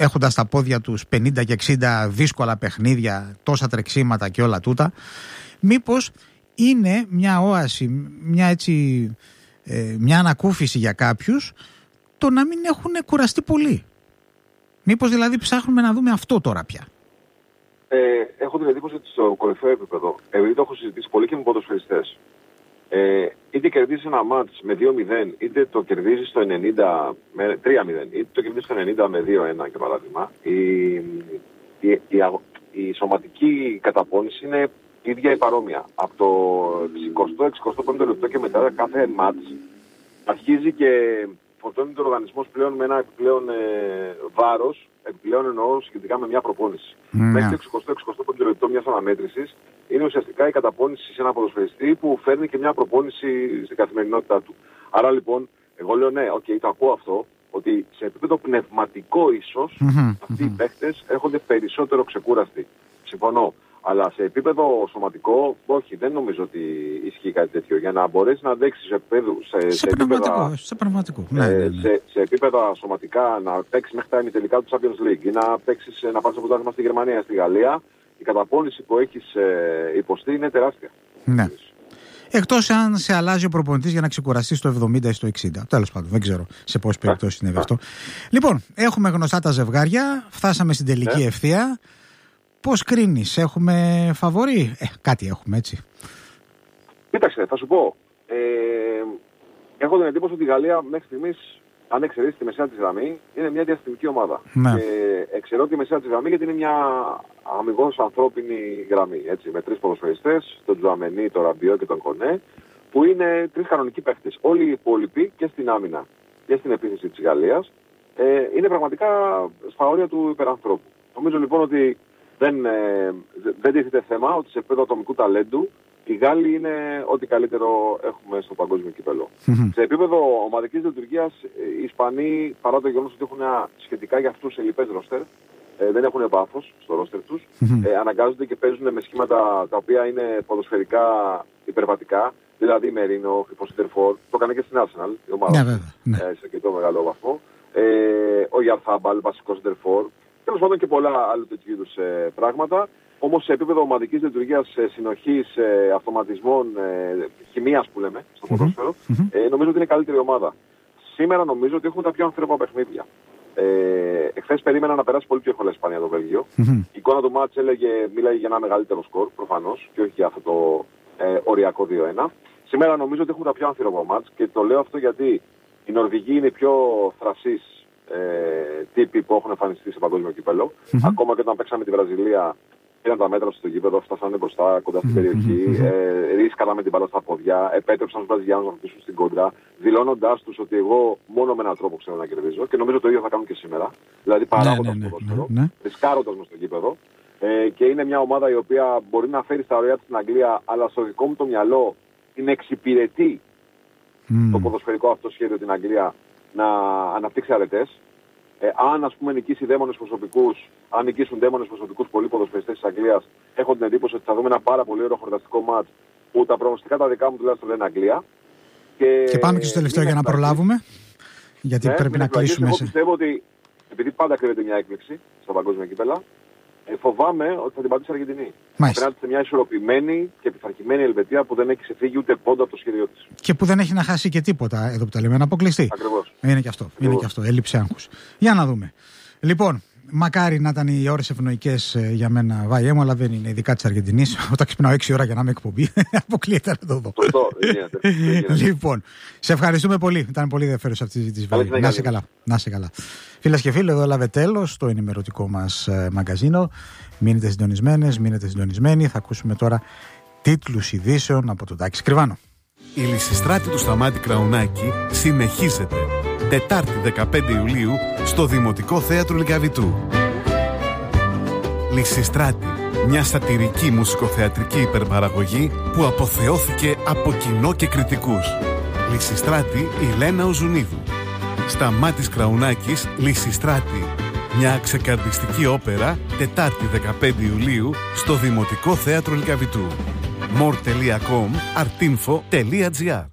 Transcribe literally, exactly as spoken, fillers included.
έχοντας στα πόδια τους πενήντα και εξήντα δύσκολα παιχνίδια, τόσα τρεξίματα και όλα τούτα, μήπως είναι μια όαση, μια, έτσι, ε, μια ανακούφιση για κάποιους το να μην έχουν κουραστεί πολύ. Μήπως δηλαδή ψάχνουμε να δούμε αυτό τώρα πια. Ε, έχω την εντύπωση ότι στο κορυφαίο επίπεδο, επειδή το έχω συζητήσει πολύ και με ποδοσφαιριστές, ε, είτε κερδίζει ένα μάτς με δύο μηδέν, είτε το κερδίζει στο ενενήντα με τρία μηδέν, είτε το κερδίζει στο ενενήντα με δύο ένα, για παράδειγμα, η, η, η, η, η σωματική καταπώνηση είναι ίδια ή παρόμοια. Από το εξηκοστό εξηκοστό πέμπτο λεπτό και μετά κάθε μάτς αρχίζει και φορτώνει τον οργανισμό πλέον με ένα επιπλέον ε, βάρος, επιπλέον εννοώ σχετικά με μια προπόνηση. Mm. Μέχρι το εξηκοστό εξηκοστό πέμπτο λεπτό μιας αναμέτρησης είναι ουσιαστικά η καταπώνηση σε ένα ποδοσφαιριστή που φέρνει και μια προπόνηση στην καθημερινότητά του. Άρα λοιπόν, εγώ λέω ναι, okay, το ακούω αυτό, ότι σε επίπεδο πνευματικό ίσως mm-hmm. αυτοί οι παίχτες έρχονται περισσότερο ξεκούραστοι. Συμφωνώ. Αλλά σε επίπεδο σωματικό, όχι, δεν νομίζω ότι ισχύει κάτι τέτοιο. Για να μπορέσει να αντέξει σε, επίπεδο, σε, σε, σε, επίπεδα, σε, πραγματικό. Ε, ναι, ναι, ναι. Σε, σε επίπεδα σωματικά να παίξει μέχρι τα ημιτελικά του Champions League ή να παίξεις, να πάρεις το πρωτάθλημα στη Γερμανία, στη Γαλλία, η καταπώνηση που έχεις ε, υποστεί είναι τεράστια. Ναι. Εκτός αν σε αλλάζει ο προπονητής για να ξεκουραστεί στο εβδομήντα ή στο εξήντα. Τέλος πάντων, δεν ξέρω σε πόσες περιπτώσεις συνέβη αυτό. Λοιπόν, έχουμε γνωστά τα ζευγάρια, φτάσαμε στην τελική ναι. ευθεία. Πώς κρίνεις, έχουμε φαβορί? Ε, κάτι έχουμε, έτσι. Κοίταξε, θα σου πω. Ε, έχω την εντύπωση ότι η Γαλλία μέχρι στιγμής, αν εξαιρέσει τη μεσαία της γραμμή, είναι μια διαστημική ομάδα. Ναι. Και εξαιρώ τη μεσαία της γραμμή γιατί είναι μια αμιγώς ανθρώπινη γραμμή. Έτσι, με τρεις ποδοσφαιριστές, τον Τζουαμενί, τον Ραμπιό και τον Κονέ, που είναι τρεις κανονικοί παίχτες. Όλοι οι υπόλοιποι και στην άμυνα και στην επίθεση της Γαλλίας ε, είναι πραγματικά στα όρια του υπερανθρώπου. Νομίζω λοιπόν ότι δεν, ε, δεν τίθεται θέμα ότι σε επίπεδο ατομικού ταλέντου οι Γάλλοι είναι ό,τι καλύτερο έχουμε στο παγκόσμιο κύπελλο. Mm-hmm. Σε επίπεδο ομαδικής λειτουργίας, οι Ισπανοί, παρά το γεγονός ότι έχουν ένα σχετικά για αυτούς ελλειπές ρόστερ, ε, δεν έχουν πάθος στο ρόστερ τους, mm-hmm. ε, αναγκάζονται και παίζουν με σχήματα τα οποία είναι ποδοσφαιρικά υπερβατικά, δηλαδή Μερίνο, Φωσίτερφορ, το έκανε και στην Arsenal, η ομάδα, yeah, ναι, ε, σε αρκετό μεγάλο βαθμό, ε, ο Γιαρθάμπαλ, βασικό Σέντερφορ, τέλος πάντων και πολλά άλλα τέτοιου είδους ε, πράγματα. Όμως σε επίπεδο ομαδικής λειτουργίας, ε, συνοχής, ε, αυτοματισμών, ε, χημείας που λέμε στο ποδόσφαιρο, mm-hmm. ε, νομίζω ότι είναι καλύτερη ομάδα. Σήμερα νομίζω ότι έχουμε τα πιο ανθρώπινα παιχνίδια. Ε, εχθές περίμενα να περάσει πολύ πιο εύκολα η Ισπανία το Βέλγιο. Mm-hmm. Η εικόνα του μάτς έλεγε, μίλαγε για ένα μεγαλύτερο σκορ προφανώς και όχι για αυτό το ε, οριακό δύο ένα. Σήμερα νομίζω ότι έχουμε τα πιο ανθρώπινα μάτς και το λέω αυτό γιατί η Νορβηγοί είναι οι πιο θρασείς Ε, τύποι που έχουν εμφανιστεί σε παγκόσμιο κύπελλο. Mm-hmm. Ακόμα και όταν παίξαμε τη Βραζιλία, πήραν τα μέτρα στο γήπεδο, φτάσανε μπροστά κοντά στην mm-hmm. περιοχή, ε, ρίσκαναν με την μπάλα στα ποδιά, επέτρεψαν στους Βραζιλιάνους να χτίσουν στην κόντρα, δηλώνοντάς τους ότι εγώ μόνο με έναν τρόπο ξέρω να κερδίζω και νομίζω το ίδιο θα κάνουν και σήμερα. Δηλαδή παράγοντας το ποδόσφαιρο, ρισκάροντας μες στο γήπεδο. Ε, και είναι μια ομάδα η οποία μπορεί να φέρει στα ωραία της στην Αγγλία, αλλά στο δικό μου το μυαλό την εξυπηρετεί mm. το ποδοσφαιρικό αυτό σχέδιο την Αγγλία να αναπτύξει αρετές. Ε, αν ας πούμε νικήσει δαίμονες προσωπικούς, αν νικήσουν δαίμονες προσωπικούς πολλοί ποδοσφαιριστές της Αγγλίας, έχω την εντύπωση ότι θα δούμε ένα πάρα πολύ ωραίο χορταστικό μάτς που τα προγνωστικά τα δικά μου τουλάχιστον λένε Αγγλία. Και, και πάμε και στο τελευταίο για να προλάβουμε, γιατί ναι, πρέπει να κλείσουμε. Εγώ πιστεύω ότι επειδή πάντα κρύβεται μια έκπληξη στα παγκόσμια κύπελλα, Ε, φοβάμαι ότι θα την πατήσει η Αργεντινή. Απέναντι σε μια ισορροπημένη και πειθαρχημένη Ελβετία που δεν έχει ξεφύγει ούτε πόντο από το σχέδιο της. Και που δεν έχει να χάσει και τίποτα εδώ που τα λέμε, να αποκλειστεί. Ακριβώς. Είναι και αυτό. Ακριβώς. Είναι και αυτό. Έλλειψη άγχους. Για να δούμε. Λοιπόν, μακάρι να ήταν οι ώρες ευνοϊκές ε, για μένα, βάιέ μου, αλλά δεν είναι, ειδικά της Αργεντινής. Όταν ξυπνάω έξι ώρα για να είμαι εκπομπή, αποκλείεται να το δω. Σωστό, δεν γίνεται. Λοιπόν, σε ευχαριστούμε πολύ. Ήταν πολύ ενδιαφέρουσα αυτή η συζήτηση. Να είσαι καλά. Να είσαι καλά. Φίλες και φίλοι, εδώ έλαβε τέλος το ενημερωτικό μας ε, μαγκαζίνο. Μείνετε συντονισμένες, μείνετε συντονισμένοι. Θα ακούσουμε τώρα τίτλους ειδήσεων από τον Τάκη Σκριβάνο. Η Λυσιστράτη του Σταμάτη Κραουνάκη συνεχίζεται. Τετάρτη δεκαπέντε Ιουλίου στο Δημοτικό Θέατρο Λυκαβητού. Λυσιστράτη, μια σατιρική μουσικοθεατρική υπερπαραγωγή που αποθεώθηκε από κοινό και κριτικούς. Λυσιστράτη η Λένα Οζουνίδου. Σταμάτης Κραουνάκης, Λυσιστράτη. Μια ξεκαρδιστική όπερα, Τετάρτη δεκαπέντε Ιουλίου στο Δημοτικό Θέατρο Λυκαβητού. more τελεία com artinfo τελεία gr